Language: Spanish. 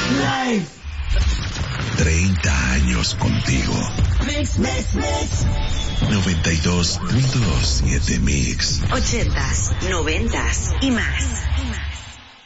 Live. 30 años contigo. Mix. 92.7 Mix. 80s, 90s y más.